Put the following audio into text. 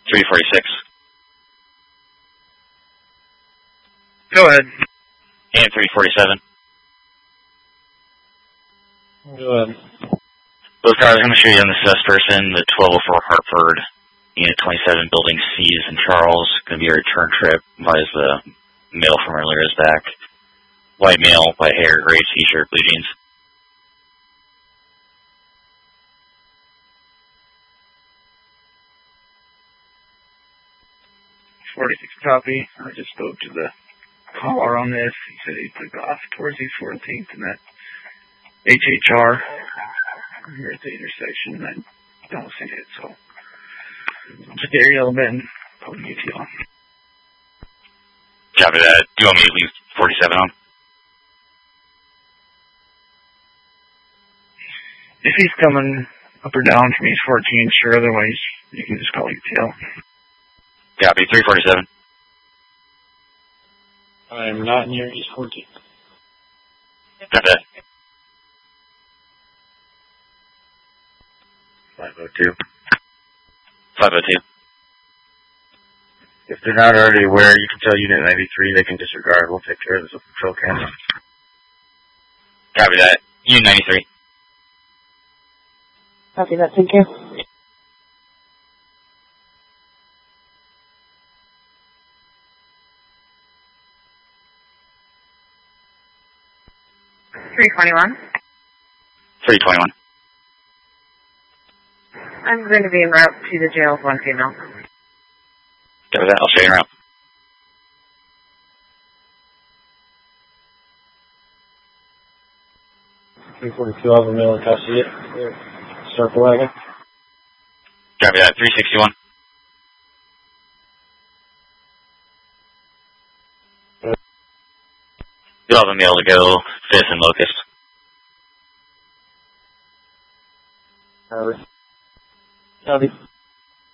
346. Go ahead. And 347. Go ahead. Both cars are going to show you on the sus person, the 1204 Hartford, Unit 27, Building C is in Charles. Going to be a return trip. As the male from earlier is back. White male, white hair, gray t-shirt, blue jeans. 46 copy. I just spoke to the caller on this. He said he took off towards East 14th and that HHR here at the intersection. I don't see it, so just the aerial event. Probably UTL. Copy that. Do you want me to leave 47 on? If he's coming up or down from East 14, sure. Otherwise, you can just call UTL. Copy. 347. I am not near East 14. Copy that. 502. 502. If they're not already aware, you can tell Unit 93 they can disregard. We'll take care of this with patrol cast. Copy that. Unit 93. Copy that, thank you. $321. 321. I'm going to be en route to the jail with one female. Copy that. I'll show you around. $342 over male and custody. Circle wagon. Copy that. 361. You'll have a male to go, 5th and Locust. Copy.